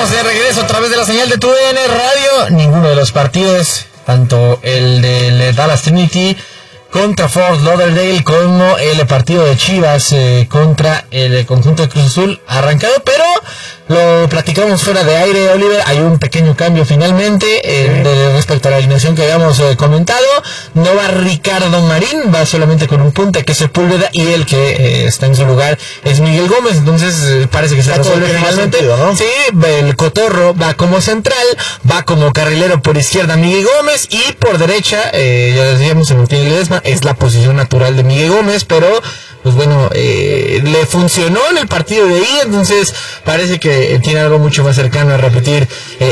Estamos de regreso a través de la señal de TUDN Radio. Ninguno de los partidos, tanto el de Dallas Trinity contra Fort Lauderdale como el partido de Chivas contra el conjunto de Cruz Azul, arrancado, pero lo platicamos fuera de aire, Oliver. Hay un pequeño cambio finalmente respecto a la alineación que habíamos comentado. No va Ricardo Marín, va solamente con un punta que es Sepúlveda, y el que está en su lugar es Miguel Gómez. Entonces parece que se resuelve finalmente, sentido, ¿no? Sí, el Cotorro va como central, va como carrilero por izquierda Miguel Gómez, y por derecha, ya decíamos en Martín Ledesma, es la posición natural de Miguel Gómez, pero pues bueno, le funcionó en el partido de ahí, entonces parece que tiene algo mucho más cercano a repetir.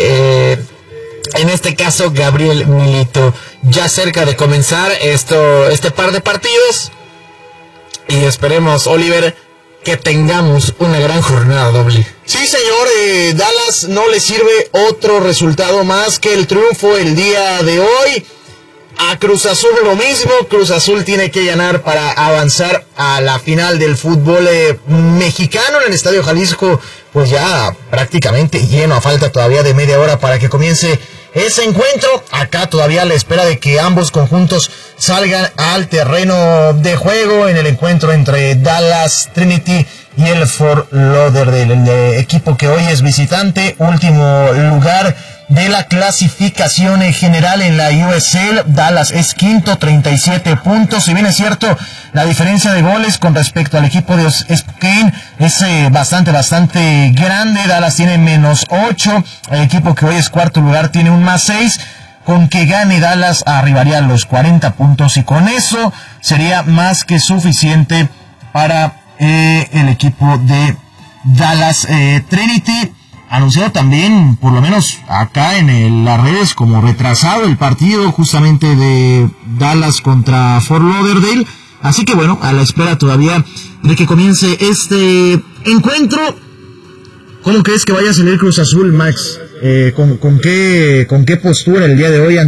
En este caso, Gabriel Milito, ya cerca de comenzar este par de partidos, y esperemos, Oliver, que tengamos una gran jornada doble. Sí, señor, Dallas no le sirve otro resultado más que el triunfo el día de hoy. A Cruz Azul lo mismo, Cruz Azul tiene que ganar para avanzar a la final del fútbol mexicano en el Estadio Jalisco, pues ya prácticamente lleno, a falta todavía de media hora para que comience ese encuentro. Acá todavía a la espera de que ambos conjuntos salgan al terreno de juego en el encuentro entre Dallas Trinity y el Fort Lauderdale, el equipo que hoy es visitante, último lugar de la clasificación general en la USL. Dallas es quinto, 37 puntos. Si bien es cierto, la diferencia de goles con respecto al equipo de Spokane es bastante grande. Dallas tiene -8. El equipo que hoy es cuarto lugar tiene un +6. Con que gane Dallas arribaría a los 40 puntos, y con eso sería más que suficiente para el equipo de Dallas Trinity. Anunciado también, por lo menos acá en las redes, como retrasado el partido justamente de Dallas contra Fort Lauderdale. Así que bueno, a la espera todavía de que comience este encuentro. ¿Cómo crees que vaya a salir Cruz Azul, Max? ¿Con qué postura el día de hoy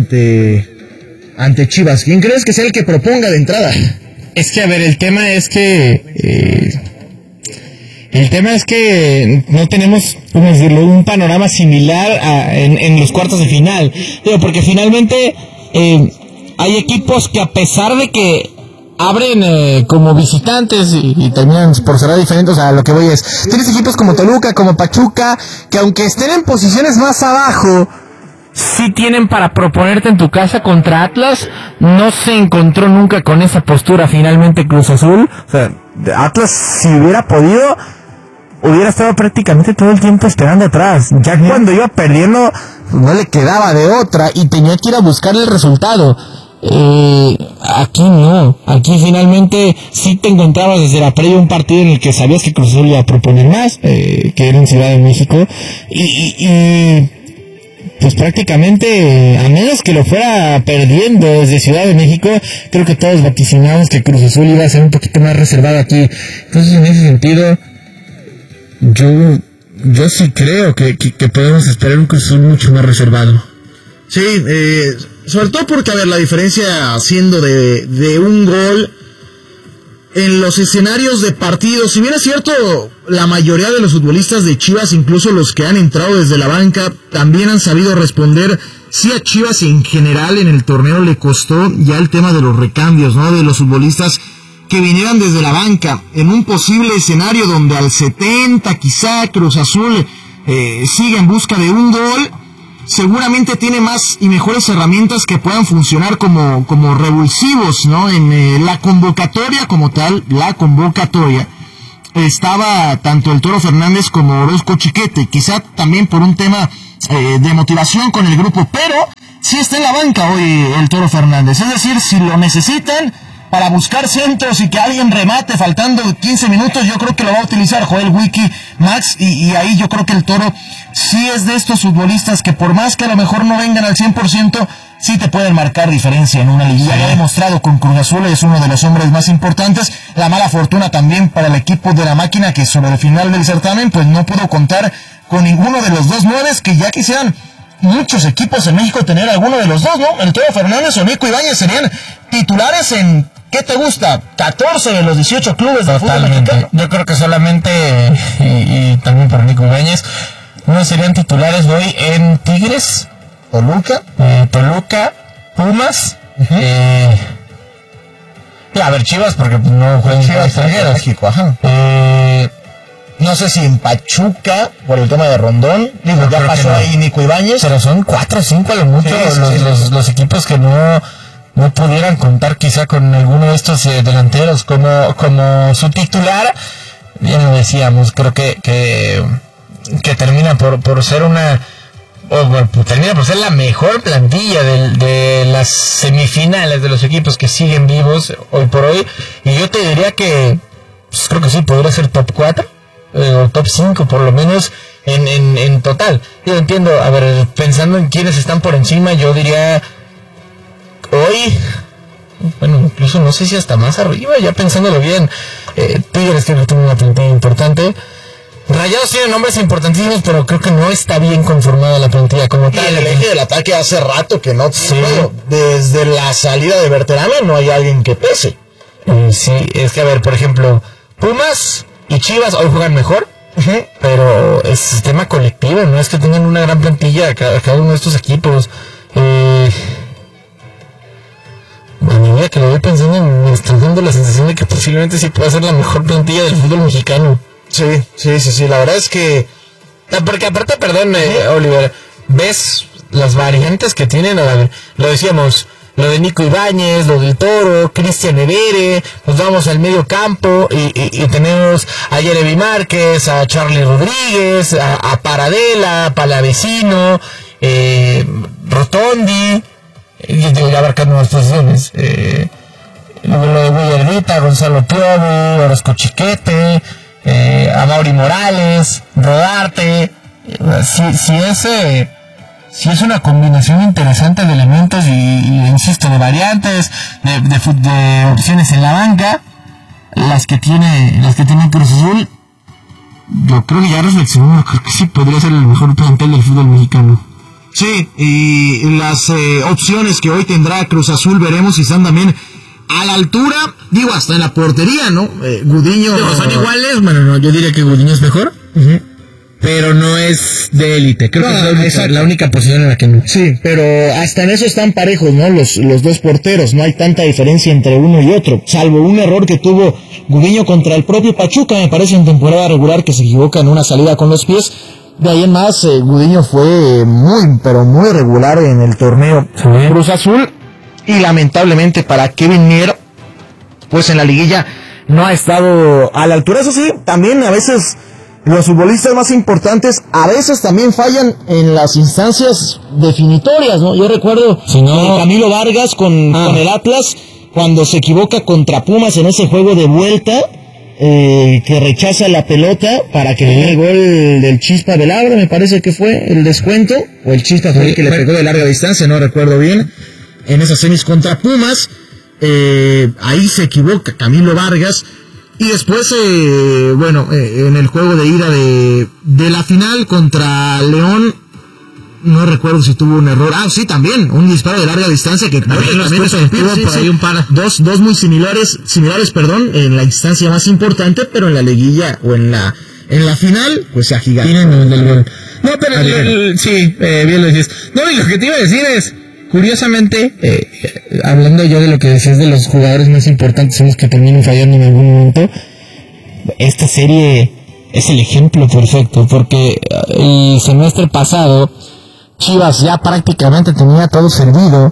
ante Chivas? ¿Quién crees que sea el que proponga de entrada? Es que, a ver, el tema es que no tenemos, ¿cómo decirlo?, un panorama similar en los cuartos de final. Digo, porque finalmente hay equipos que, a pesar de que abren como visitantes y terminan por cerrar diferentes, o sea, lo que voy es, tienes equipos como Toluca, como Pachuca, que aunque estén en posiciones más abajo, sí tienen para proponerte en tu casa. Contra Atlas no se encontró nunca con esa postura finalmente Cruz Azul. O sea, Atlas, si hubiera podido, hubiera estado prácticamente todo el tiempo esperando atrás. Ya cuando iba perdiendo, no le quedaba de otra y tenía que ir a buscar el resultado. Aquí no. Aquí finalmente sí te encontrabas desde la previa un partido en el que sabías que Cruz Azul iba a proponer más, que era en Ciudad de México. Y pues prácticamente, a menos que lo fuera perdiendo desde Ciudad de México, creo que todos vaticinamos que Cruz Azul iba a ser un poquito más reservado aquí. Entonces, en ese sentido, yo sí creo que podemos esperar un Cruz Azul mucho más reservado. Sí, sobre todo porque, a ver, la diferencia siendo de un gol en los escenarios de partidos, si bien es cierto, la mayoría de los futbolistas de Chivas, incluso los que han entrado desde la banca, también han sabido responder. Sí, a Chivas en general en el torneo le costó ya el tema de los recambios, ¿no?, de los futbolistas que vinieran desde la banca, en un posible escenario donde al 70 quizá Cruz Azul siga en busca de un gol. Seguramente tiene más y mejores herramientas que puedan funcionar como revulsivos, ¿no? En la convocatoria como tal, estaba tanto el Toro Fernández como Orozco Chiquete, quizá también por un tema de motivación con el grupo, pero sí está en la banca hoy el Toro Fernández. Es decir, si lo necesitan para buscar centros y que alguien remate faltando 15 minutos, yo creo que lo va a utilizar Joel Wiki, Max, y ahí yo creo que el Toro sí es de estos futbolistas que, por más que a lo mejor no vengan al 100%, sí te pueden marcar diferencia en una liguilla. Lo ha demostrado con Cruz Azul, es uno de los hombres más importantes. La mala fortuna también para el equipo de la máquina, que sobre el final del certamen pues no pudo contar con ninguno de los dos nueves, que ya quisieran muchos equipos en México tener alguno de los dos, ¿no? El Toro Fernández o Nico Ibáñez serían titulares en, ¿qué te gusta?, 14 de los 18 clubes del fútbol mexicano. Yo creo que solamente, y también para Nico Ibáñez, no serían titulares hoy en Tigres, Toluca, Pumas, a ver, Chivas, porque no juegan Chivas extranjeros. México, ajá. No sé si en Pachuca, por el tema de Rondón, digo, ya pasó ahí Nico Ibáñez. Pero son 4 o 5 a lo mucho los equipos que no pudieran contar quizá con alguno de estos delanteros como su titular. Ya lo decíamos, creo que termina por ser termina por ser la mejor plantilla de las semifinales de los equipos que siguen vivos hoy por hoy. Y yo te diría que pues, creo que sí, podría ser top 4 o top 5 por lo menos en total. Yo entiendo, a ver, pensando en quiénes están por encima, yo diría hoy, bueno, incluso no sé si hasta más arriba, ya pensándolo bien, Tigres que no tiene una plantilla importante. Rayados tiene nombres importantísimos, pero creo que no está bien conformada la plantilla como tal. Y el eje del ataque hace rato que no. Sí. Bueno, desde la salida de Berterame no hay alguien que pese. Sí, es que a ver, por ejemplo, Pumas y Chivas hoy juegan mejor, pero es sistema colectivo, no es que tengan una gran plantilla cada uno de estos equipos. Bueno, que lo voy pensando, me está dando la sensación de que posiblemente sí pueda ser la mejor plantilla del fútbol mexicano. Sí, la verdad es que... Porque aparte, perdón, Oliver, ves las variantes que tienen, lo decíamos, lo de Nico Ibáñez, lo del Toro, Cristian Evere, nos vamos al medio campo y tenemos a Jeremy Márquez, a Charlie Rodríguez, a Paradela, Palavecino, Rotondi, ya abarcando más posiciones, lo de Villarrita, Gonzalo Piovo, Orozco Chiquete, a Mauri Morales, Rodarte. Si es una combinación interesante de elementos y insisto, de variantes, de opciones en la banca, las que tiene Cruz Azul, yo creo que ya reflexionando, creo que sí podría ser el mejor plantel del fútbol mexicano. Sí, y las opciones que hoy tendrá Cruz Azul, veremos si están también a la altura, digo, hasta en la portería, ¿no? Gudiño... ¿Son iguales? Bueno, no, yo diría que Gudiño es mejor, pero no es de élite. Creo que es la única posición en la que no. Sí, pero hasta en eso están parejos, ¿no? Los dos porteros, no hay tanta diferencia entre uno y otro, salvo un error que tuvo Gudiño contra el propio Pachuca, me parece, en temporada regular, que se equivoca en una salida con los pies. De ahí en más, Gudiño fue pero muy regular en el torneo Cruz Azul. Y lamentablemente para Kevin Mier, pues en la liguilla no ha estado a la altura. Eso sí, también a veces los futbolistas más importantes a veces también fallan en las instancias definitorias, ¿no? Yo recuerdo Camilo Vargas con el Atlas, cuando se equivoca contra Pumas en ese juego de vuelta, que rechaza la pelota para que le dé el gol del Chispa Velarde, me parece que fue el descuento, o el Chispa fue el que le pegó de larga distancia, no recuerdo bien. En esas semis contra Pumas, ahí se equivoca Camilo Vargas, y después, en el juego de ida de la final contra León, no recuerdo si tuvo un error, también, un disparo de larga distancia que también dos muy similares, en la instancia más importante, pero en la liguilla o en la final, pues se agigantan. No, pero bien lo dices. No, y lo que te iba a decir es, curiosamente, hablando yo de lo que decías de los jugadores más importantes, son los que terminan fallando en algún momento, esta serie es el ejemplo perfecto, porque el semestre pasado Chivas ya prácticamente tenía todo servido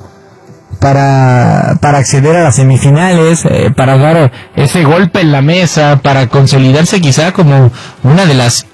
para acceder a las semifinales, para dar ese golpe en la mesa, para consolidarse quizá como una de las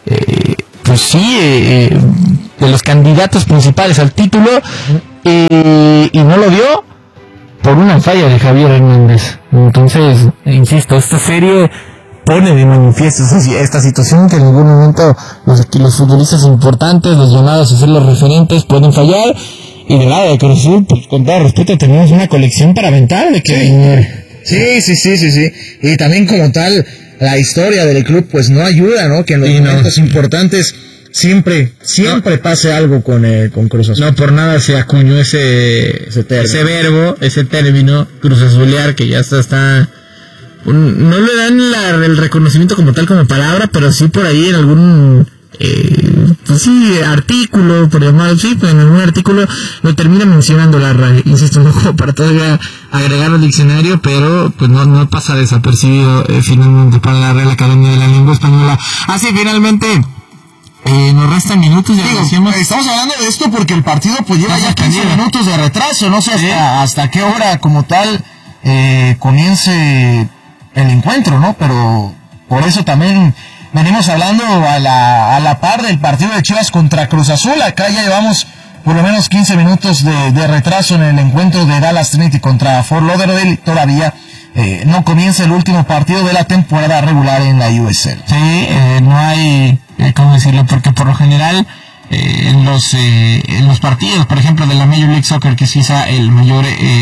de los candidatos principales al título, y no lo dio por una falla de Javier Hernández. Entonces, insisto, esta serie pone de manifiesto esta situación, que en algún momento los futbolistas importantes, los llamados a ser los referentes, pueden fallar. Y del lado de Cruz Azul, pues con todo respeto, tenemos una colección para aventar de que... Sí. Y también como tal, la historia del club pues no ayuda, ¿no? Que en los momentos importantes siempre pase algo con Cruz Azul. No por nada se acuñó ese verbo, ese término, Cruz Azulear, que ya está no le dan el reconocimiento como tal como palabra, pero sí por ahí en algún pues sí, artículo, por llamarlo así, pero en algún artículo lo termina mencionando la RAE, insisto, no como para todavía agregarlo al diccionario, pero pues no pasa desapercibido finalmente para la Real Academia de la Lengua Española. Así finalmente nos restan minutos, ya decíamos. Estamos hablando de esto porque el partido pues lleva ya 15 minutos de retraso, no sé hasta qué hora como tal comience el encuentro, ¿no? Pero por eso también venimos hablando a la par del partido de Chivas contra Cruz Azul. Acá ya llevamos por lo menos 15 minutos de retraso en el encuentro de Dallas Trinity contra Fort Lauderdale. Todavía no comienza el último partido de la temporada regular en la USL. Sí, no hay, ¿cómo decirlo? Porque por lo general en los partidos, por ejemplo, de la Major League Soccer, que es quizá el mayor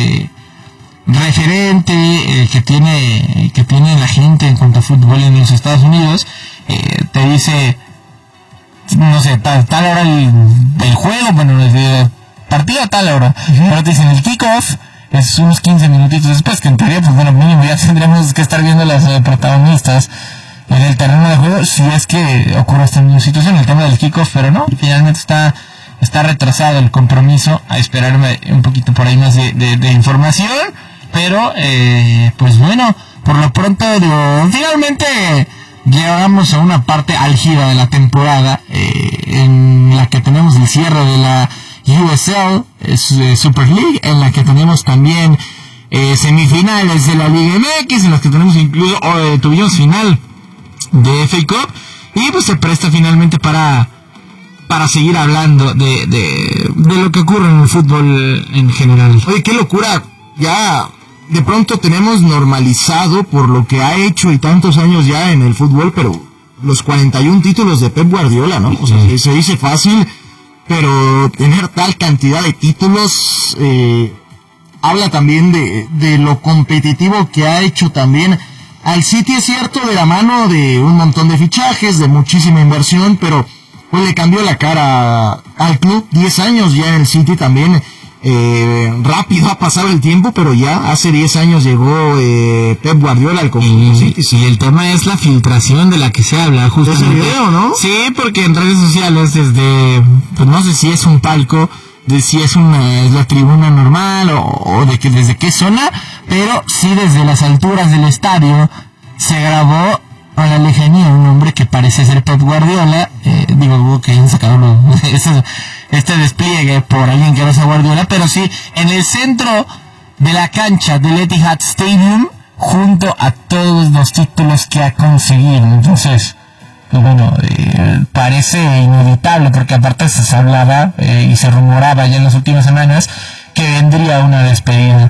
referente que tiene la gente en cuanto a fútbol en los Estados Unidos, te dice, no sé, tal hora el juego, bueno, el partido a tal hora, pero te dicen el kickoff es unos 15 minutitos después, que en teoría, pues bueno, mínimo ya tendremos que estar viendo las protagonistas en el terreno de juego, si es que ocurre esta misma situación, el tema del kickoff, pero no, finalmente está retrasado el compromiso, a esperarme un poquito por ahí más de información, pero pues bueno, por lo pronto finalmente llegamos a una parte álgida de la temporada, en la que tenemos el cierre de la USL Super League, en la que tenemos también semifinales de la Liga MX, en las que tenemos incluso tuvimos final de FA Cup, y pues se presta finalmente para seguir hablando de lo que ocurre en el fútbol en general. Oye, qué locura, ya de pronto tenemos normalizado por lo que ha hecho y tantos años ya en el fútbol, pero los 41 títulos de Pep Guardiola, ¿no? O sea, se dice fácil, pero tener tal cantidad de títulos habla también de lo competitivo que ha hecho también al City, es cierto, de la mano de un montón de fichajes, de muchísima inversión, pero pues le cambió la cara al club. 10 años ya en el City también. Rápido ha pasado el tiempo, pero ya hace 10 años llegó Pep Guardiola al conjunto City. Sí, el tema es la filtración de la que se habla, justamente. ¿Es el video, no? Sí, porque en redes sociales, desde, pues no sé si es un palco, de si es la tribuna normal o desde qué zona, pero sí desde las alturas del estadio se grabó a la lejanía un hombre que parece ser Pep Guardiola. Digo que hayan sacado este despliegue por alguien que no sea Guardiola, pero sí en el centro de la cancha del Etihad Stadium, junto a todos los títulos que ha conseguido. Entonces, pues bueno, parece inevitable, porque aparte se hablaba y se rumoraba ya en las últimas semanas que vendría una despedida.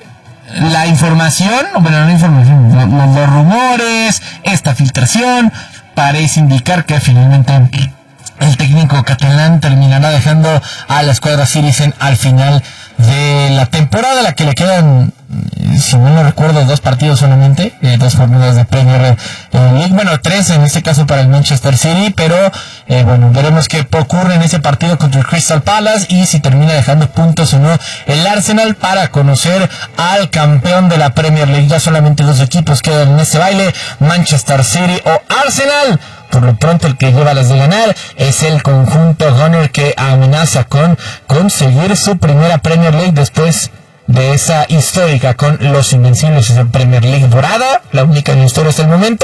La información, bueno, no la información, los rumores, esta filtración, parece indicar que finalmente el técnico catalán terminará dejando a la escuadra Citizen al final de la temporada, a la que le quedan, si no me recuerdo, 2 partidos solamente, 2 jornadas de Premier League, bueno, 3 en este caso para el Manchester City, pero bueno, veremos qué ocurre en ese partido contra el Crystal Palace y si termina dejando puntos o no el Arsenal para conocer al campeón de la Premier League. Ya solamente 2 equipos quedan en este baile, Manchester City o Arsenal. Por lo pronto el que lleva las de ganar es el conjunto Gunner, que amenaza con conseguir su primera Premier League después de esa histórica con los Invencibles, esa Premier League dorada, la única en la historia hasta el momento,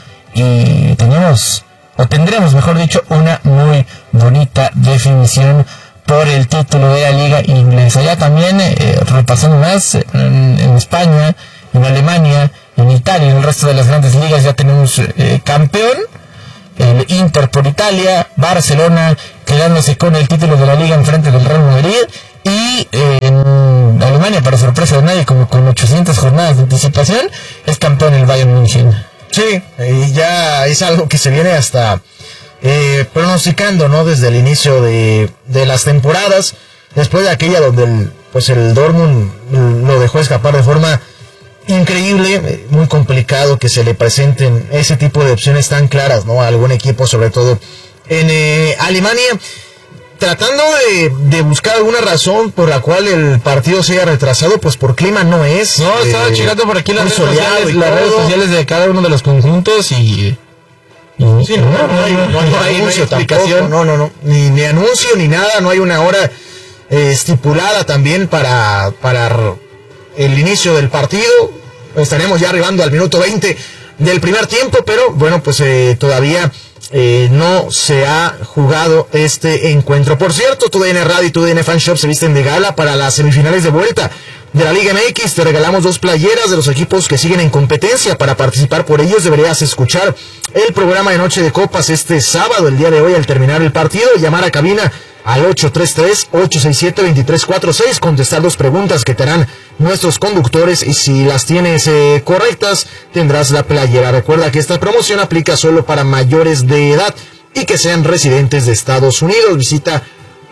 y tendremos, mejor dicho, una muy bonita definición por el título de la Liga Inglesa. Ya también repasando más en España, en Alemania, en Italia, en el resto de las grandes ligas ya tenemos campeón. El Inter por Italia, Barcelona quedándose con el título de la Liga en frente del Real Madrid, y en Alemania, para sorpresa de nadie, como con 800 jornadas de anticipación, es campeón el Bayern München. Sí, ya es algo que se viene hasta pronosticando, ¿no? Desde el inicio de las temporadas, después de aquella donde el Dortmund lo dejó escapar de forma increíble, muy complicado que se le presenten ese tipo de opciones tan claras, ¿no? A algún equipo, sobre todo en Alemania, tratando de buscar alguna razón por la cual el partido se haya retrasado, pues por clima no es. No, estaba checando por aquí las redes sociales de cada uno de los conjuntos y Sí, no hay anuncio tampoco, no, ni anuncio ni nada, no hay una hora estipulada también para el inicio del partido. Estaremos ya arribando al minuto 20 del primer tiempo, pero bueno, pues todavía no se ha jugado este encuentro. Por cierto, TUDN Radio y TUDN Fan Shop se visten de gala para las semifinales de vuelta de la Liga MX. Te regalamos 2 playeras de los equipos que siguen en competencia. Para participar por ellos deberías escuchar el programa de Noche de Copas este sábado, el día de hoy, al terminar el partido, llamar a cabina al 833-867-2346, contestar 2 preguntas que te harán nuestros conductores, y si las tienes correctas tendrás la playera. Recuerda que esta promoción aplica solo para mayores de edad y que sean residentes de Estados Unidos. Visita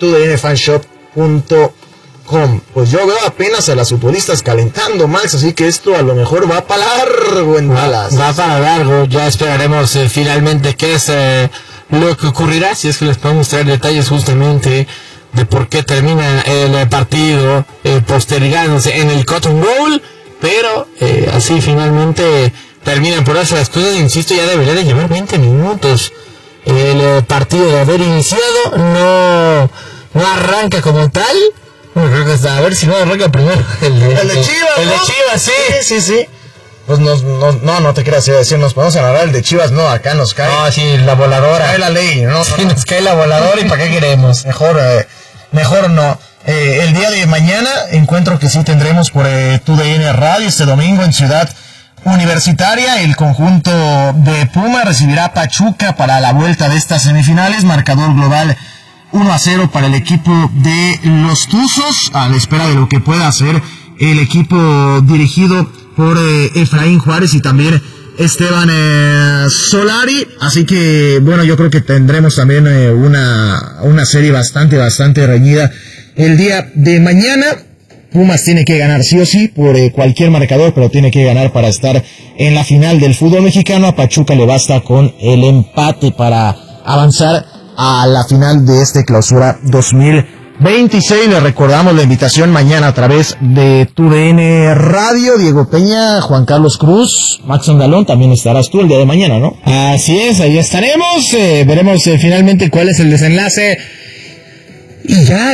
tudnfanshop.com. Pues yo veo apenas a las futbolistas calentando, Max, así que esto a lo mejor va para largo en Dallas. Va para largo, ya esperaremos finalmente qué es lo que ocurrirá, si es que les podemos traer detalles justamente de por qué termina el partido postergándose en el Cotton Bowl, pero así finalmente terminan por hacer las cosas. Insisto, ya debería de llevar 20 minutos el partido de haber iniciado, no arranca como tal. Bueno, creo que hasta a ver si no arranca primero el de Chivas, el ¿no? de Chivas, sí. Pues no te quieras decir, nos podemos agarrar el de Chivas, no, acá nos cae. No, sí, la voladora. Cae la ley, ¿no? Sí, nos cae la voladora, ¿y para qué queremos? Mejor no. El día de mañana, encuentro que sí tendremos por TUDN Radio este domingo en Ciudad Universitaria. El conjunto de Puma recibirá a Pachuca para la vuelta de estas semifinales. Marcador global 1-0 para el equipo de los Tuzos, a la espera de lo que pueda hacer el equipo dirigido por Efraín Juárez y también Esteban Solari. Así que bueno, yo creo que tendremos también una serie bastante reñida el día de mañana. Pumas tiene que ganar sí o sí por cualquier marcador, pero tiene que ganar para estar en la final del fútbol mexicano. A Pachuca le basta con el empate para avanzar a la final de este Clausura 2026. Les recordamos la invitación mañana a través de TUDN Radio. Diego Peña, Juan Carlos Cruz, Max Andalón, también estarás tú el día de mañana, ¿no? Así es, ahí estaremos. Veremos finalmente cuál es el desenlace. Y ya,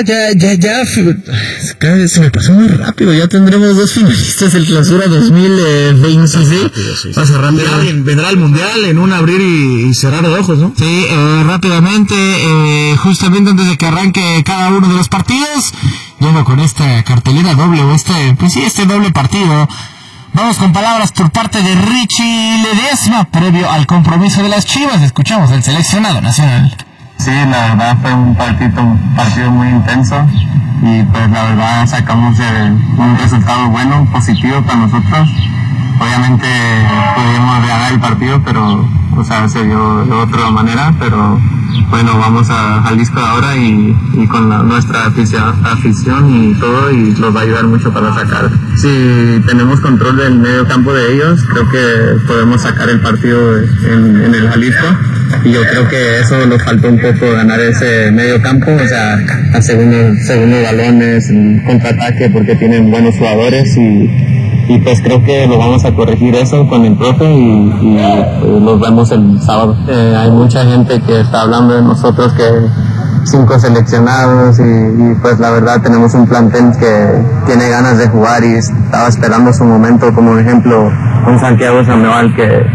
se me pasó muy rápido. Ya tendremos 2 finalistas del Clausura 2026. Pasa rápido. Vendrá el Mundial en un abrir y cerrar de ojos, ¿no? Sí, rápidamente, justamente antes de que arranque cada uno de los partidos, llego con esta cartelera doble, o este doble partido. Vamos con palabras por parte de Richie Ledesma, previo al compromiso de las Chivas. Escuchamos al seleccionado nacional. Sí, la verdad fue un partido muy intenso y pues la verdad sacamos un resultado bueno, positivo para nosotros. Obviamente pudimos ganar el partido, pero se dio de otra manera, pero bueno, vamos a Jalisco ahora y con nuestra afición y todo, y nos va a ayudar mucho para sacar. Si tenemos control del medio campo de ellos, creo que podemos sacar el partido en el Jalisco, y yo creo que eso nos faltó un poco, ganar ese medio campo, a segundos balones, contraataque, porque tienen buenos jugadores, y pues creo que lo vamos a corregir eso con el profe y los vemos el sábado. Hay mucha gente que está hablando de nosotros, que 5 seleccionados, y pues la verdad tenemos un plantel que tiene ganas de jugar y estaba esperando su momento, como ejemplo con Santiago Sandoval, que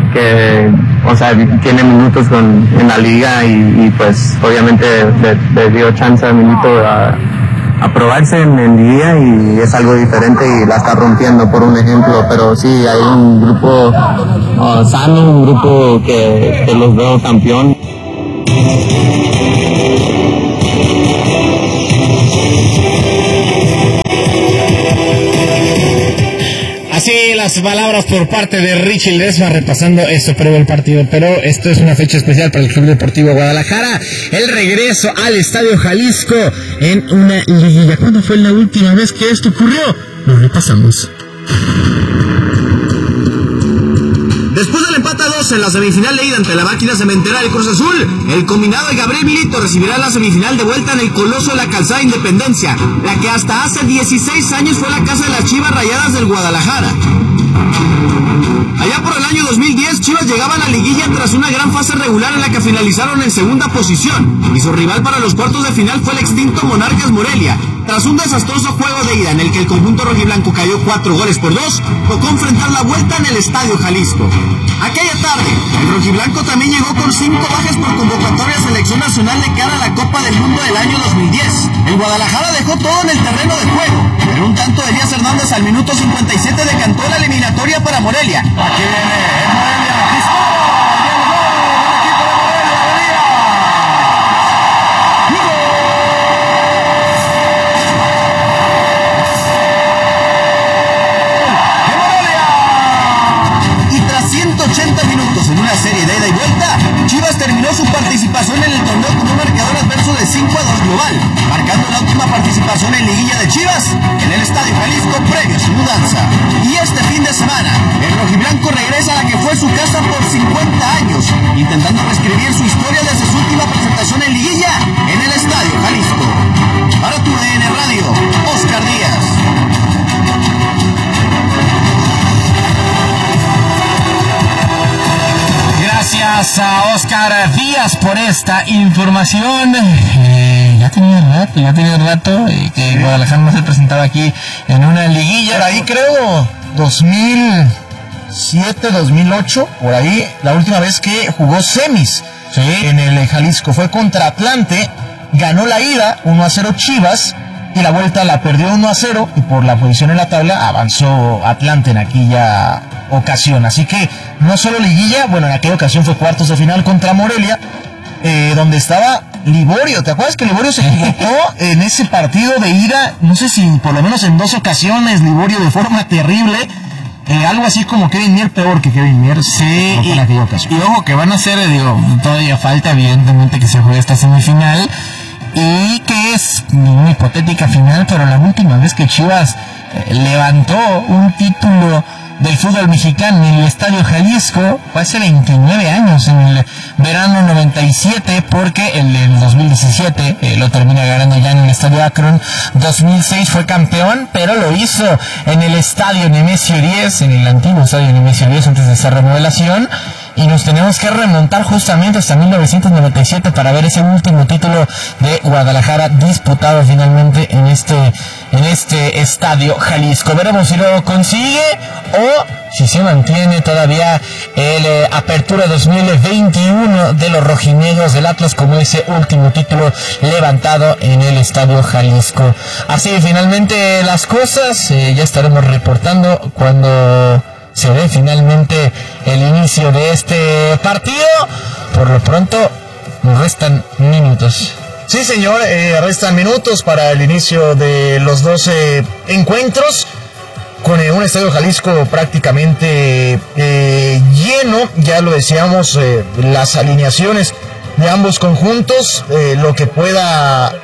tiene minutos en la liga y pues obviamente le dio chance a Milito a probarse en día, y es algo diferente y la está rompiendo, por un ejemplo. Pero sí, hay un grupo sano, un grupo que los veo campeón. Así las palabras por parte de Richie Ledesma, repasando esto previo al partido. Pero esto es una fecha especial para el Club Deportivo Guadalajara. El regreso al Estadio Jalisco en una liguilla. ¿Cuándo fue la última vez que esto ocurrió? Lo repasamos. Después del empate a 2 en la semifinal de ida ante la Máquina Cementera del Cruz Azul, el combinado de Gabriel Milito recibirá la semifinal de vuelta en el Coloso de la Calzada Independencia, la que hasta hace 16 años fue la casa de las Chivas Rayadas del Guadalajara. Allá por el año 2010, Chivas llegaba a la liguilla tras una gran fase regular en la que finalizaron en segunda posición, y su rival para los cuartos de final fue el extinto Monarcas Morelia. Tras un desastroso juego de ida en el que el conjunto rojiblanco cayó 4-2, tocó enfrentar la vuelta en el Estadio Jalisco. Aquella tarde, el rojiblanco también llegó con 5 bajas por convocatoria a selección nacional de cara a la Copa del Mundo del año 2010. El Guadalajara dejó todo en el terreno de juego, pero un tanto de Elías Hernández al minuto 57 decantó la eliminatoria para Morelia. Aquí viene el Morelia, dispara, y el gol del equipo de Morelia, y tras 180 minutos en una serie de ida y vuelta, Chivas terminó su participación en el torneo con un marcador adverso de 5-2 global, marcando la última participación en liguilla de Chivas en el Estadio Jalisco previo a su mudanza. Y este fin de semana, el rojiblanco regresa a la que fue su casa por 50 años, intentando reescribir su historia desde su última presentación en liguilla en el Estadio Jalisco. Para tu DN Radio, Oscar Díaz. Gracias a Oscar Díaz por esta información. Ya tenía rato que Guadalajara no se presentaba aquí en una liguilla. Por ahí creo 2007, 2008, por ahí, la última vez que jugó semis en el Jalisco fue contra Atlante, ganó la ida 1-0 Chivas y la vuelta la perdió 1-0 y por la posición en la tabla avanzó Atlante en aquella ocasión. Así que no solo liguilla, bueno, en aquella ocasión fue cuartos de final contra Morelia, donde estaba Liborio. ¿Te acuerdas que Liborio se equivocó en ese partido de ida? No sé si por lo menos en 2 ocasiones Liborio de forma terrible. Algo así como Kevin Mier, peor que Kevin Mier. Sí, y ojo que van a ser, todavía falta evidentemente que se juegue esta semifinal y que es una hipotética final, pero la última vez que Chivas levantó un título del fútbol mexicano en el Estadio Jalisco fue hace 29 años, en el verano 97, porque el del 2017 lo termina ganando ya en el Estadio Akron. 2006 fue campeón, pero lo hizo en el Estadio Nemesio 10, en el antiguo Estadio Nemesio 10 antes de esa remodelación. Y nos tenemos que remontar justamente hasta 1997 para ver ese último título de Guadalajara disputado finalmente en este Estadio Jalisco. Veremos si lo consigue o si se mantiene todavía el Apertura 2021 de los rojinegros del Atlas como ese último título levantado en el Estadio Jalisco. Así finalmente las cosas, ya estaremos reportando cuando se ve finalmente el inicio de este partido. Por lo pronto nos restan minutos. Sí, señor, restan minutos para el inicio de los 12 encuentros, con un Estadio Jalisco prácticamente lleno. Ya lo decíamos, las alineaciones de ambos conjuntos, lo que pueda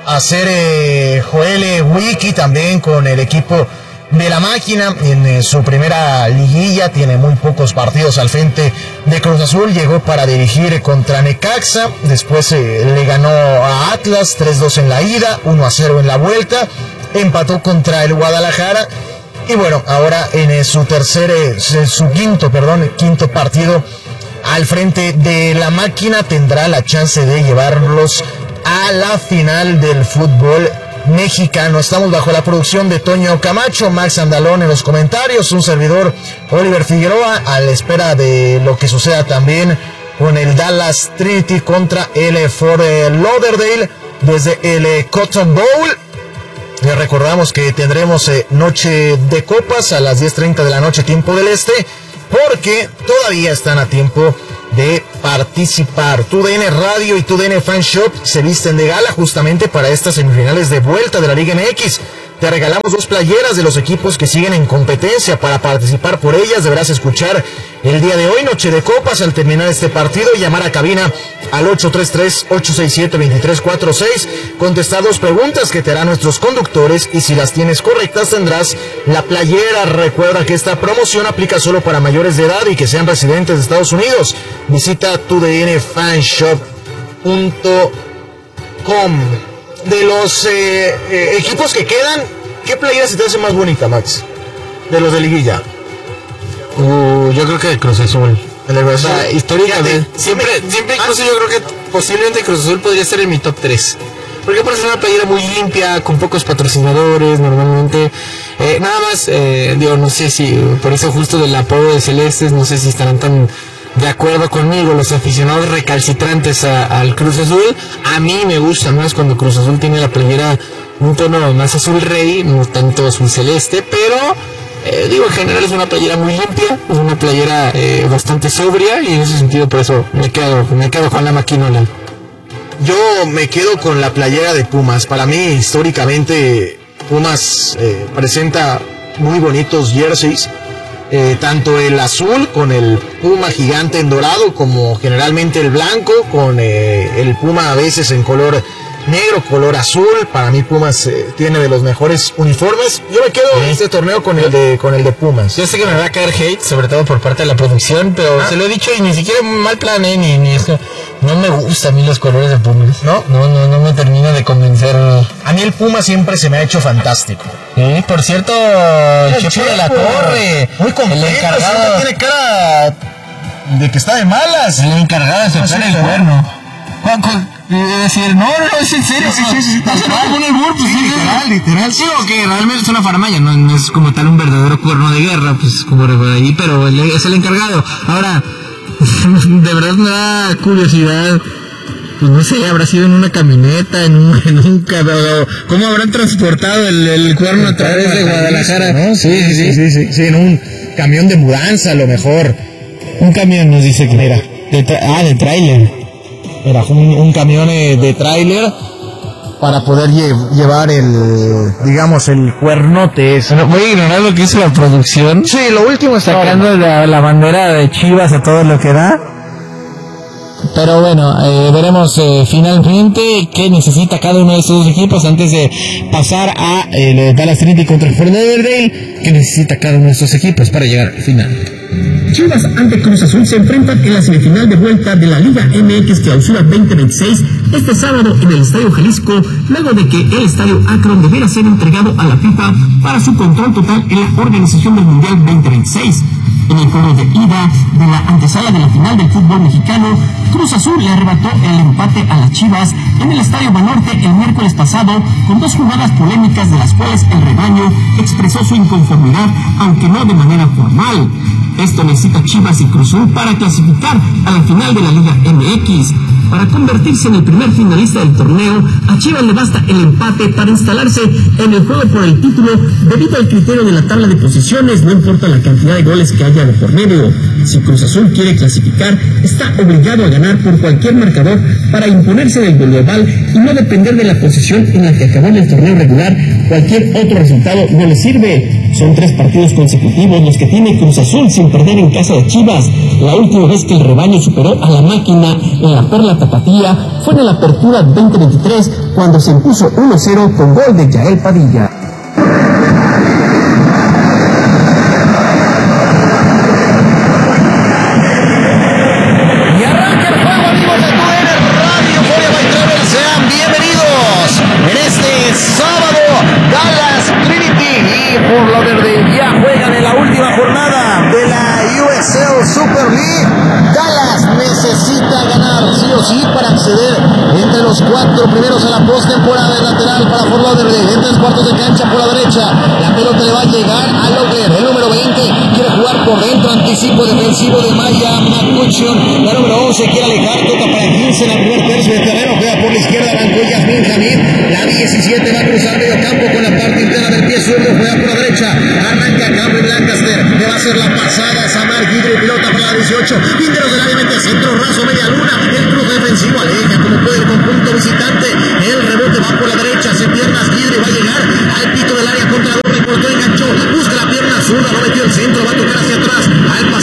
hacer Joel Wiki también con el equipo de la Máquina en su primera liguilla. Tiene muy pocos partidos al frente de Cruz Azul. Llegó para dirigir contra Necaxa, después le ganó a Atlas 3-2 en la ida, 1-0 en la vuelta, empató contra el Guadalajara y bueno, ahora en su quinto partido al frente de la Máquina tendrá la chance de llevarlos a la final del fútbol mexicano. Estamos bajo la producción de Toño Camacho, Max Andalón en los comentarios, un servidor Oliver Figueroa, a la espera de lo que suceda también con el Dallas Trinity contra el Fort Lauderdale desde el Cotton Bowl. Les recordamos que tendremos noche de copas a las 10:30 de la noche, tiempo del este, porque todavía están a tiempo de participar. TUDN Radio y TUDN Fan Shop se visten de gala justamente para estas semifinales de vuelta de la Liga MX. Te regalamos 2 playeras de los equipos que siguen en competencia. Para participar por ellas deberás escuchar el día de hoy, noche de copas, al terminar este partido, llamar a cabina al 833-867-2346, contestar 2 preguntas que te harán nuestros conductores y si las tienes correctas tendrás la playera. Recuerda que esta promoción aplica solo para mayores de edad y que sean residentes de Estados Unidos. Visita tudnfanshop.com. De los equipos que quedan, ¿qué playera se te hace más bonita, Max? De los de liguilla. Yo creo que de Cruz Azul. O sea, históricamente, siempre incluso yo creo que posiblemente Cruz Azul podría estar en mi top 3. Porque parece una playera muy limpia, con pocos patrocinadores, normalmente. Nada más, no sé si, por eso justo del apodo de Celestes, no sé si estarán tan de acuerdo conmigo los aficionados recalcitrantes al Cruz Azul. A mí me gusta más cuando Cruz Azul tiene la playera un tono más azul rey, no tanto azul celeste, pero... en general es una playera muy limpia, es una playera bastante sobria y en ese sentido por eso me quedo con la maquinola. Yo me quedo con la playera de Pumas. Para mí, históricamente, Pumas presenta muy bonitos jerseys, tanto el azul con el puma gigante en dorado como generalmente el blanco con el puma a veces en color negro, color azul. Para mí Pumas tiene de los mejores uniformes. Yo me quedo en este torneo con el de Pumas. Yo sé que me va a caer hate, sobre todo por parte de la producción, pero se lo he dicho y ni siquiera mal plan, ni eso. No me gustan a mí los colores de Pumas. No me termina de convencer. A mí el Puma siempre se me ha hecho fantástico. Por cierto, Chepo de la Torre, muy contento, el encargado, tiene cara de que está de malas. El encargado de soplar el cuerno. Decir, no, es en serio. Sí. Literal. Sí, o que realmente es una faramaya, no es como tal un verdadero cuerno de guerra, pues como por ahí, pero es el encargado. Ahora, de verdad me da curiosidad, pues no sé, habrá sido en una camioneta, en un carro, ¿cómo habrán transportado el cuerno a través de Guadalajara? ¿No? Sí, en un camión de mudanza a lo mejor. Un camión nos dice que era, de tráiler. Era un camión de tráiler para poder llevar el cuernote. Voy a ignorar lo que hizo la producción. Sí, lo último está sacando la bandera de Chivas a todo lo que da. Pero bueno, veremos finalmente qué necesita cada uno de estos dos equipos antes de pasar a lo de Dallas Trinity contra Fort Lauderdale. ¿Qué necesita cada uno de estos equipos para llegar al final? Chivas ante Cruz Azul se enfrentan en la semifinal de vuelta de la Liga MX Clausura 2026 este sábado en el Estadio Jalisco, luego de que el Estadio Akron debiera ser entregado a la FIFA para su control total en la organización del Mundial 2026. En el juego de ida de la antesala de la final del fútbol mexicano, Cruz Azul le arrebató el empate a las Chivas en el Estadio Banorte el miércoles pasado con 2 jugadas polémicas de las cuales el rebaño expresó su inconformidad, aunque no de manera formal. Esto necesita Chivas y Cruz Azul para clasificar a la final de la Liga MX. Para convertirse en el primer finalista del torneo, a Chivas le basta el empate para instalarse en el juego por el título debido al criterio de la tabla de posiciones, no importa la cantidad de goles que haya de por medio. Si Cruz Azul quiere clasificar, está obligado a ganar por cualquier marcador para imponerse del global y no depender de la posición en la que acabó en el torneo regular. Cualquier otro resultado no le sirve. Son 3 partidos consecutivos los que tiene Cruz Azul sin perder en casa de Chivas. La última vez que el rebaño superó a la máquina en la Perla Tapatía fue en la Apertura 2023 cuando se impuso 1-0 con gol de Yael Padilla. Y arranca el juego, amigos de TUDN Radio, Foria by Travel. Sean bienvenidos en este sábado. Dallas Trinity y Fort Lauderdale ya juegan en la última jornada de la USL Super League. Dallas necesita ganar sí o sí para acceder entre los 4 primeros a la postemporada. De lateral para Fort Lauderdale, en 3 cuartos de cancha por la derecha, la pelota le va a llegar a Logler, el número 20 quiere jugar por dentro, anticipo defensivo de Maya McCutcheon, la número 11 quiere alejar, toca para 15 en el primer tercio de terreno, juega por la izquierda, arrancó Yasmin Hamid, la 17 va a cruzar medio campo con la parte interna del pie zurdo, juega por la derecha, arranca Cameron Lancaster, le va a hacer la pasada a Samar Guidry, pilota para la 18, Pinteros del área, mete centro raso, media luna, el cruce defensivo, aleja como puede el conjunto visitante, el rebote va por la derecha, se piernas, Guidry va a llegar al pito del área contra doble, cortó, enganchó, busca la pierna zurda, no metió el centro, va a tocar hacia atrás, al pasillo central.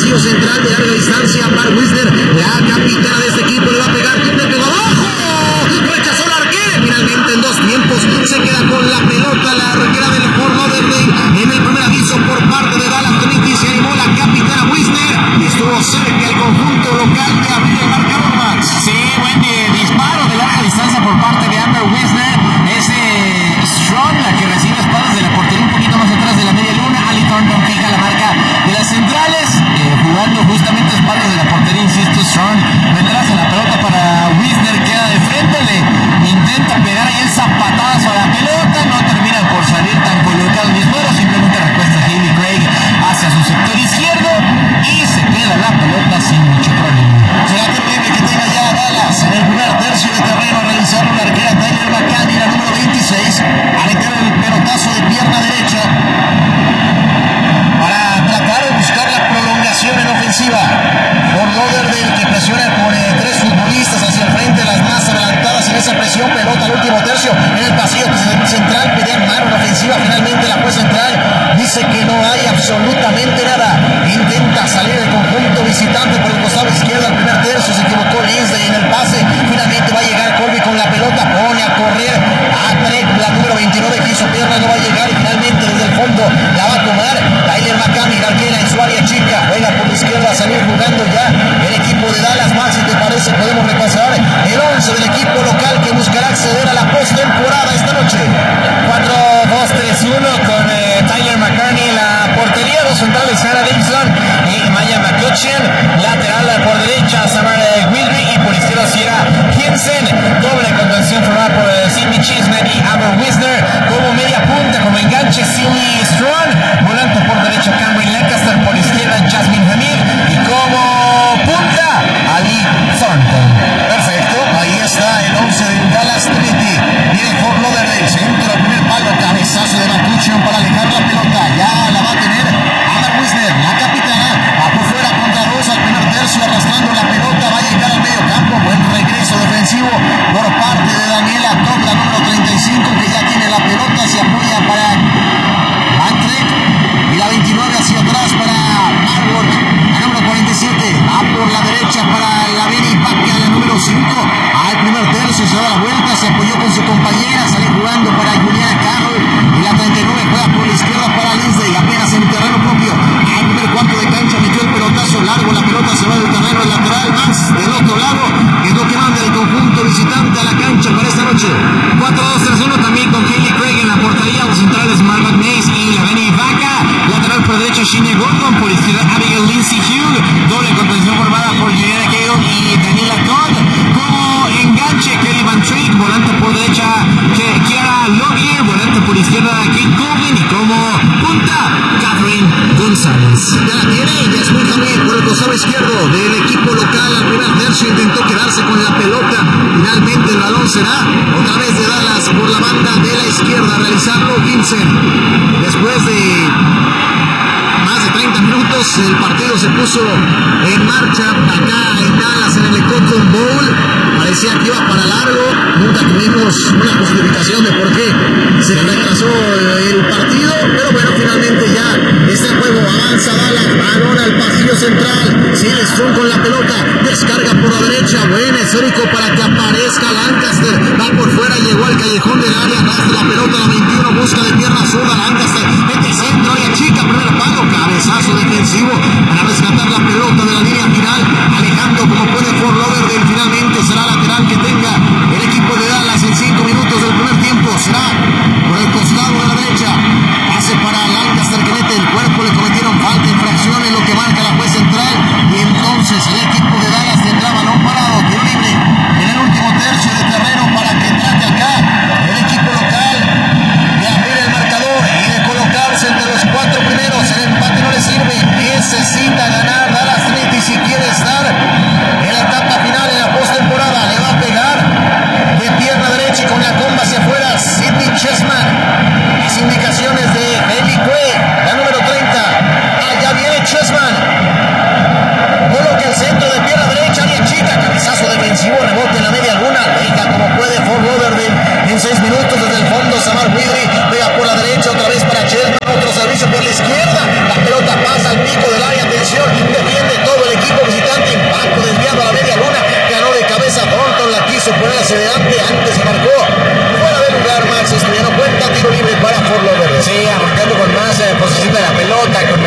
central de larga distancia. Mark Wisner, la capitana de este equipo, le va a pegar, le pegó abajo, rechazó la arquera. Finalmente en 2 tiempos se queda con la pelota la arquera del Fort Lauderdale. En el primer aviso por parte de Dallas Trinity se animó la capitana Wisner y estuvo cerca el conjunto local de abrir el marcador. Max. Sí, buen disparo de larga distancia por parte de Amber Wisner. Es Strong la que recibe espaldas de la portería un poquito más atrás de la media luna. Ali Thornton fija la marca de las centrales, jugando justamente espaldas de la portería, insisto. Strong retrasa la pelota para Wisner, queda de frente, le intenta pegar ahí el zapatazo a la pelota, no termina por salir tan colocado el disparo, simplemente recuesta Hayley Craig hacia su sector izquierdo y se queda la pelota sin mucho problema. Será terrible que tenga ya Dallas en el primer tercio de terreno a realizar una arquera Tyler McCann, la número 26, a meter el pelotazo de pierna derecha para tratar de buscar la prolongación en ofensiva. Fort Lauderdale que presiona por 3 futbolistas hacia el frente, las más adelantadas en esa presión, pelota al último tercio en el pasillo central, pedían mano en ofensiva, finalmente la juez central dice que no hay absolutamente nada, intenta salir el conjunto visitante por el costado izquierdo al primer tercio, se equivocó Lindsay en el pase, finalmente va a llegar Colby con la pelota, pone a correr a Trek, la número 29 que hizo pierna, no va a llegar y finalmente desde el fondo la va a tomar Tyler McCann, la arquera en su área chica, juega por la izquierda, salir jugando ya el equipo de Dallas. Más si te parece podemos repasar el 11 del equipo local que buscará acceder a la postemporada esta noche. 4-2-3-1 con Tyler McCartney en la portería, los centrales Hannah Davidson y Maya McCutcheon, lateral por derecha Samara Wilby y por izquierda Sierra Jensen, doble contención formada por Sidney Chisman y Amber Wisner, como media punta, como enganche Cindy Strong, volante por derecha Cameron Lancaster, por izquierda Jasmine Hamid y como punta Ali Thornton. Perfecto, ahí está el 11 del Dallas Trinity. Viene Fort Lauderdale, centro al primer palo, cabezazo de McCutcheon para alejar la pelota, ya la va a tener Amber Wisner, la capitana, a por fuera contra 2 al primer tercio, arrastrando la pelota, va a llegar al medio campo, buen regreso defensivo por parte de Daniela Todd, la número 35, que ya tiene la pelota, se apoya para Mantrek, y la 29 hacia atrás para Margot, la número 47, va por la derecha para la Benny Baca, la número 5, al primer tercio se da la vuelta, se apoyó con su compañera, sale jugando para Juliana Carroll, y la 39 juega por la izquierda para Lindsay, apenas en el terreno propio, al primer cuarto de cancha metió el pelotazo largo, la pelota se va del terreno al lateral, más del otro lado, es lo que manda el conjunto visitante a la cancha para esta noche. 4-2-3-1 también con Hayley Craig en la portería, los centrales Margot Mays y la Benny Vaca, lateral por derecha Shine Gordon, por izquierda Abigail Lindsay Hugh, doble contención formada por Juliana Cale y Daniela Todd, como enganche Kelly Van Trick, volante por derecha Kiara Logier, volante por izquierda Kate Coughlin y como punta Catherine González. Ya la tiene, Jasmine Hamid por el costado izquierdo del equipo local, al primer tercio intentó quedarse con la pelota, finalmente el balón será otra vez de Dallas por la banda de la izquierda, a realizarlo Vincent. Después de más de 30 minutos el partido se puso en marcha acá en Dallas en el Cotton Bowl, parecía que iba para largo, nunca tuvimos una justificación de por qué se retrasó el partido, pero bueno, finalmente ya está en juego, avanza Dallas, balón al pasillo central, sigue Strong con la pelota, descarga por la derecha, buen esférico para que aparezca Lancaster, va por fuera, llegó al callejón del área, gasta la pelota, la 21, busca de pierna zurda, Lancaster, mete centro, área chica, primer palo, cabezazo defensivo, para rescatar la pelota de la línea final, alejando como puede Fort Lauderdale, finalmente será lateral que tenga el equipo de Dallas en 5 minutos del primer tiempo, será por el costado de la derecha, pase para Lancaster que mete el cuerpo, le cometieron falta, infracción en lo que marca la juez central, y entonces el equipo de Dallas tendrá balón parado, tiro libre en el último tercio de terreno para que trate acá el equipo local de abrir el marcador y de colocarse entre los 4 primeros. El empate no le sirve, ese sí Fort Lauderdale. Sí, arrancando con más posesión de la pelota, con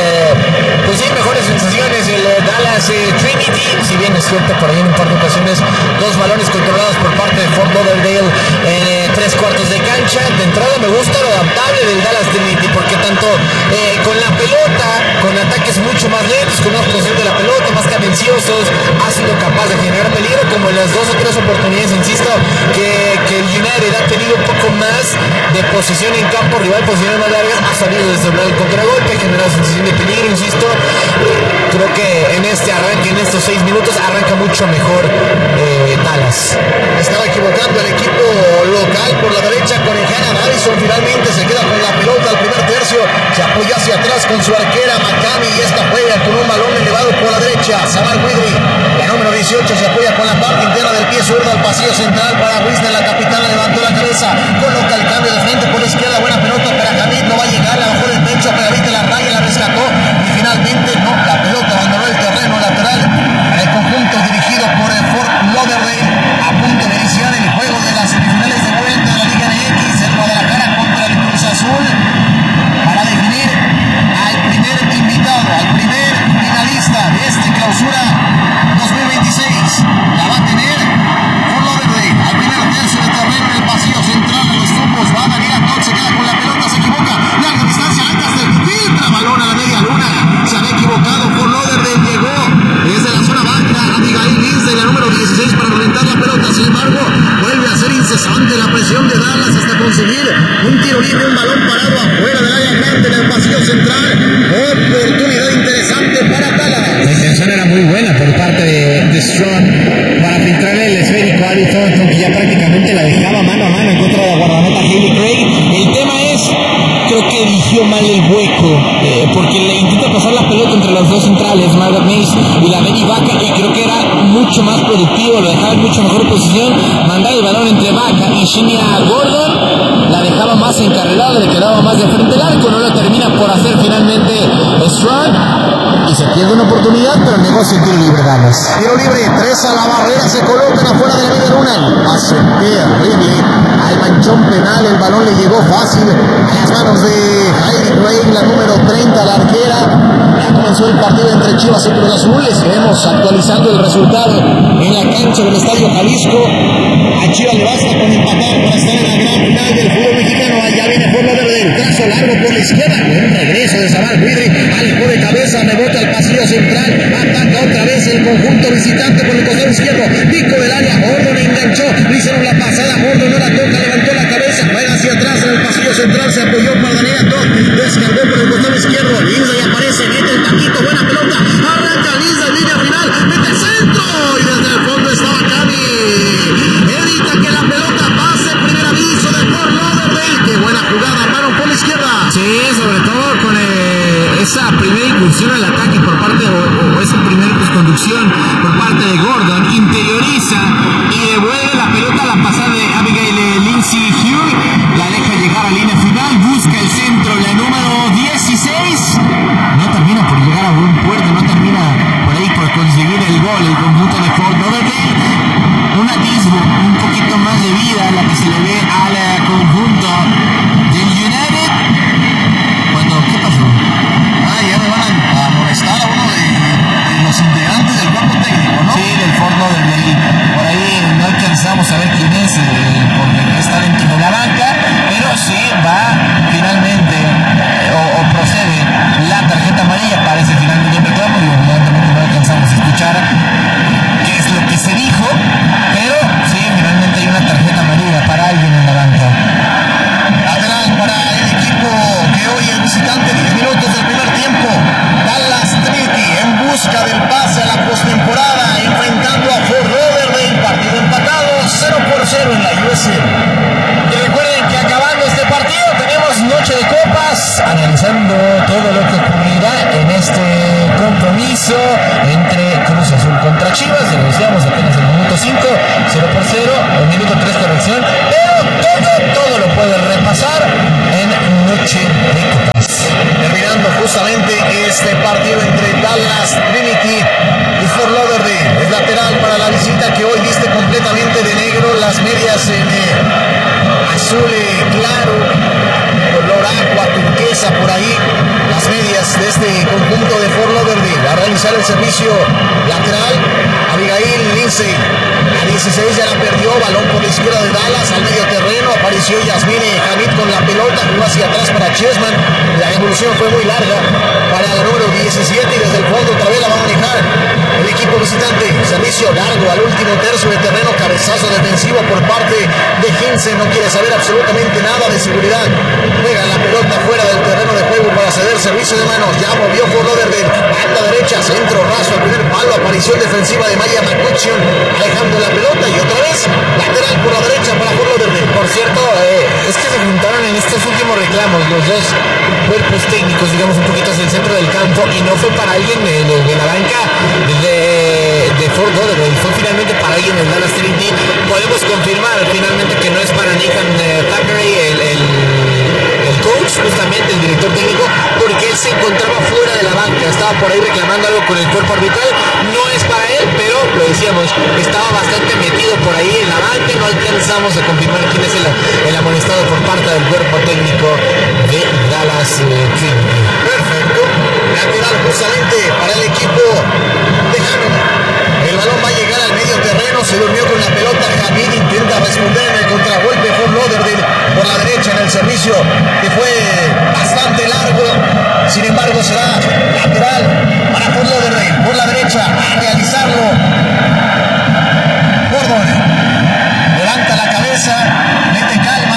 mejores sensaciones el Dallas Trinity. Si bien es cierto, por ahí en un par de ocasiones, 2 balones controlados por parte de Fort Lauderdale en 3 cuartos de cancha. De entrada me gusta lo adaptable del Dallas Trinity, porque tanto con la pelota, con ataques mucho más lentos, con más posesión de la pelota, más cadenciosos, ha sido capaz de generar peligro, como en las 2 o 3 oportunidades, insisto, que el United ha tenido un poco más de posición en campo rival, posiciones más largas, ha sabido desdoblar el contragolpe, generado sensación de peligro, insisto. Creo que en este arranque, en estos 6 minutos, arranca mucho mejor Dallas. Estaba equivocando el equipo local por la derecha con Hannah Madison. Finalmente se queda con la pelota al primer tercio. Se apoya hacia atrás con su arquera Macami y esta juega con un balón elevado por la derecha. Samar Widri, la número 18, se apoya con la parte interna del pie zurdo al pasillo central para Wisner. La capitana levantó la cabeza, coloca el cambio de frente por la izquierda. Buena pelota para Hamid, no va a llegar, la bajó del pecho, pero viste la raya, la rescató y finalmente no, la pelota abandonó el terreno lateral. El conjunto dirigido por el Fort Lauderdale a punto de iniciar el juego de las semifinales de vuelta de la Liga MX, el Guadalajara contra el Cruz Azul, para definir al primer invitado, al primer finalista de esta clausura 2026. La va a tener Fort Lauderdale al primer tercio de terreno en el pasillo central de los tumbos. Va a Daniel Atot, se queda con la pelota, se equivoca, larga distancia, Lancaster filtra balón a la media luna. Se había equivocado, Fort Lauderdale llegó desde la zona baja Abigail Lindsay, la número 16, para reventar la pelota. Sin embargo, vuelve a ser incesante la presión de Dallas hasta conseguir un tiro libre, un balón parado afuera del área grande en el pasillo central. Oportunidad interesante para Dallas. La intención era muy buena por parte de Strong para filtrarle el esférico a Ali Thornton, que ya prácticamente la dejaba mano a mano en contra de la guardameta Hayley Craig. El tema es, creo que eligió mal el hueco, porque le intenta pasar la pelota entre los 2 centrales, Margaret Mace y la Betty Vaca, y creo que era mucho más productivo, lo dejaba en mucho mejor posición, mandar el balón entre Vaca y Shinia Gordon, la dejaba más encarrilada, le quedaba más de frente al arco, no lo termina por hacer finalmente Strong, y se pierde una oportunidad, pero negocia el tiro libre Dallas. Tiro libre, 3 a la barrera, se colocan afuera de la media luna. Pase terrible al manchón penal, el balón le llegó fácil a las manos de Hayley Craig, la número 30, la arquera. Ya comenzó el partido entre Chivas y Cruz Azul. Estaremos actualizando el resultado en la cancha del Estadio Jalisco. A Chivas le basta con empatar para estar en la gran final del fútbol mexicano. Allá viene Fort Lauderdale, trazo largo por la izquierda, buen regreso de Samar Widri, alejó de cabeza, rebota al pasillo central, ataca otra vez el conjunto visitante por el costado izquierdo, pico del área, Gordon enganchó, le hicieron la pasada, Gordon no la toca, levantó la cabeza, juega hacia atrás en el pasillo central, se apoyó para Daniel Atot, descargó por el costado izquierdo, Lindsay aparece, mete el taquito, buena pelota, arranca Lindsay, línea final, mete el centro, y desde el fondo estaba Cami, evita que la pelota pase, primer aviso de Fort Lauderdale, qué buena jugada, armaron por la izquierda. Sí, sobre todo con esa primera incursión al ataque por parte, o esa primera conducción por parte de Gordon, interioriza y devuelve la pelota a la pasada de Abigail Lindsay Hugh, la deja llegar a línea final, busca el centro, la número 16, no termina por llegar a buen puerto, no termina por ahí por conseguir el gol, el conjunto de Fort Lauderdale, un atisbo, un poquito más de vida la que se le ve al conjunto del United. ¿Qué pasó? Ya me van a molestar a uno de los integrantes del cuerpo técnico, ¿no? Sí, del Fort Lauderdale. Por ahí no alcanzamos a ver quién es, porque está dentro de la banca, pero sí va finalmente, o procede la tarjeta amarilla, parece finalmente un reclamo, y evidentemente no alcanzamos a escuchar qué es lo que se dijo, pero sí, finalmente hay una tarjeta amarilla para alguien en la banca. Lateral para el equipo que hoy es visitante, 10 minutos del primer tiempo. Dallas Trinity en busca del pase a la postemporada, enfrentando a Fort Lauderdale, partido empatado 0-0 en la USL. Y recuerden que acabando este partido tenemos noche de copas, analizando todo lo que ocurrirá en este compromiso entre Cruz Azul contra Chivas. Lo decíamos apenas en el minuto 5, 0-0, el minuto 3 corrección, pero todo lo puede repasar en noche de copas. Terminando justamente este partido entre Dallas Trinity y Fort Lauderdale. Es lateral para la visita, que hoy viste completamente de negro, las medias en azul claro, pasa por ahí las medias de este conjunto de Fort Lauderdale a realizar el servicio lateral. Abigail Lindsay a 16 ya la perdió, balón por la izquierda de Dallas al medio terreno, apareció Yasmine Hamid con la pelota, jugó hacia atrás para Chessman, la evolución fue muy larga para la número 17 y desde el fondo otra vez la va a manejar el equipo visitante. Servicio largo al último tercio de terreno, cabezazo defensivo por parte de Hinsen, no quiere saber absolutamente nada de seguridad, juega la pelota fuera del terreno de juego para ceder servicio de manos, ya movió Fort Lauderdale, banda derecha, centro raso al primer palo, aparición defensiva de Maya McCutcheon, alejando la pelota y otra vez lateral por la derecha para Fort Lauderdale. Por cierto, es que se juntaron en estos últimos reclamos los dos cuerpos técnicos, digamos, un poquito hacia el centro del campo, y no fue para alguien de la banca de Fort Lauderdale, fue finalmente para alguien del Dallas Trinity. Podemos confirmar finalmente que no es para Nathan Thackeray, el coach, justamente el director técnico, porque él se encontraba fuera de la banca, estaba por ahí reclamando algo con el cuerpo arbitral. No es para él, pero lo decíamos, estaba bastante metido por ahí en la banca, no alcanzamos a confirmar quién es el amonestado por parte del cuerpo técnico de Dallas Trinity. Perfecto, lateral justamente para el equipo de Hanover. El balón va a llegar al medio terreno, se durmió con la pelota, Hamid intenta responder en el contragolpe Fort Lauderdale por la derecha en el servicio que fue bastante largo, sin embargo será lateral para Fort Lauderdale por la derecha a realizarlo. Gordon levanta la cabeza, mete calma,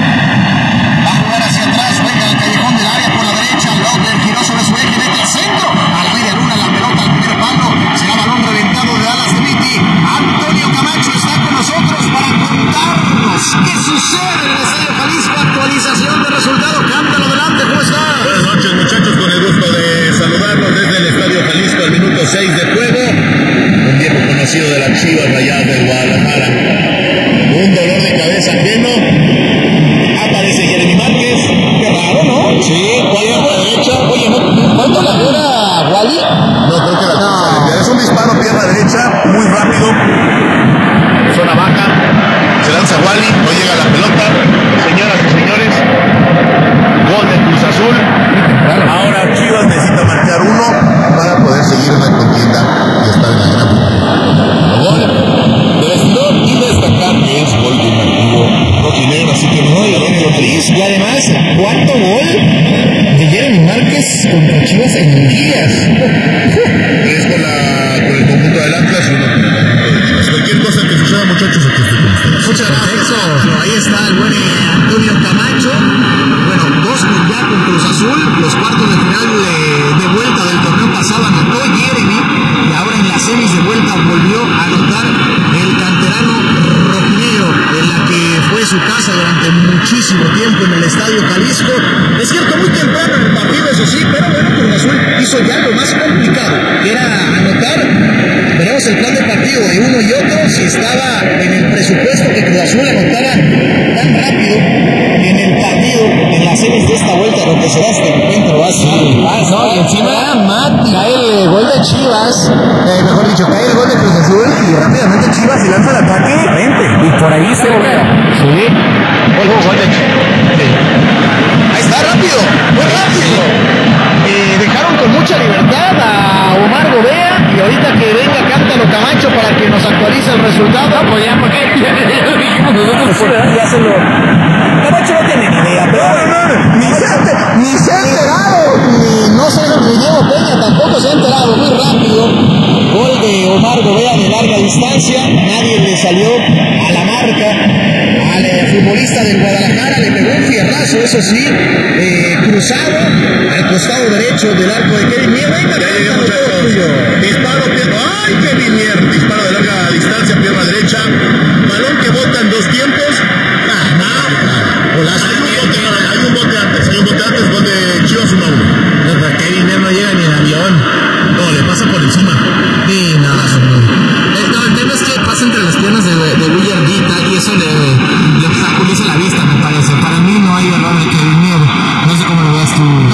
va a jugar hacia atrás, juega al callejón del área por la derecha, Lauderdale giró sobre su eje, mete al centro, a la media luna la pelota al primer palo, será balón reventado de Dallas Trinity. Antonio Camacho está con nosotros para contarnos qué sucede en el Estadio Jalisco. Actualización de resultado, cántalo adelante, ¿cómo está? Buenas noches, muchachos, con el gusto de saludarlos desde el Estadio Jalisco al minuto 6 de juego. Un viejo conocido de las Chivas Rayadas del Guadalajara. Un dolor de cabeza ajeno. Aparece Jeremy Márquez. Qué raro, ¿no? Sí, oye, a la derecha. Oye, ¿cuánto la era Wally? No, creo que la es un disparo pierna derecha, muy rápido. Zona baja. Se lanza Wally, no llega la pelota. Señoras y señores, gol de Cruz Azul. Ahora Chivas necesita marcar uno para poder seguir en la contienda y estar en la gran final. Gol de vestidor y destacar que es gol de un activo rojinegro, así que no hay feliz. Y además, cuarto gol de Jeremy Márquez contra Chivas en liguillas. Tres con el conjunto del Atlas y uno con el conjunto de Chivas. Cualquier cosa que suceda, muchachos, aquí estoy con ustedes. Muchas gracias. Ahí está el buen Antonio Camacho. Bueno, 2 ya con Cruz Azul. Los cuartos de final de vuelta del torneo pasado anotó Jeremy. Y ahora en las semis de vuelta volvió a anotar el canterano rojinegro, en la que fue su casa durante muchísimo tiempo en el Estadio Jalisco. Es cierto, muy temprano en el partido, eso sí, pero bueno, Cruz Azul hizo ya lo más complicado, que era anotar. Veremos el plan de partido de uno y otro, si estaba en el presupuesto que Cruz Azul anotara tan rápido en el partido, en las series de esta vuelta, donde será este encuentro. No, y encima cae el gol de Chivas, Mejor dicho, cae el gol de Cruz Azul y rápidamente Chivas y lanza el ataque frente. y por ahí se ve. Sí. Gol de Chivas. Ahí está, rápido, muy rápido. Dejaron con mucha libertad a Omar Gobea y ahorita que venga Cántalo Camacho para que nos actualice el resultado. No, pues ya, porque ya lo dijimos nosotros. Ya se lo... Camacho no tiene ni idea, pero ni se ha enterado, no sé, ni Diego Peña tampoco se ha enterado, muy rápido. Gol de Omar Gobea de larga distancia, nadie le salió a la marca al futbolista del Guadalajara, le pegó un fierrazo, eso sí, cruzado al costado derecho del arco de Kevin Mier. Disparo, pierna. ¡Ay, Kevin Mier! Disparo de larga distancia, pierna derecha. Balón que bota en 2 tiempos. Golazo. Hay un bote antes, gol de Chivas 1-1. No, pero Kevin Mier no llega ni en avión. No, le pasa por encima. Sí, nada. No, el tema es que pasa entre las piernas de Willardita y eso le obstaculiza la vista, me parece. Para mí no hay error de Kevin Mier.